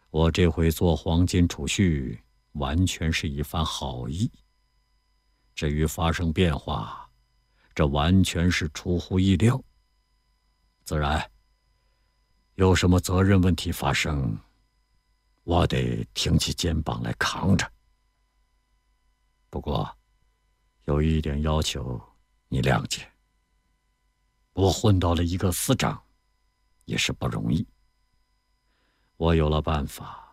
我这回做黄金储蓄，完全是一番好意。至于发生变化，这完全是出乎意料。自然，有什么责任问题发生，我得挺起肩膀来扛着。不过，有一点要求，你谅解。我混到了一个司长，也是不容易。我有了办法，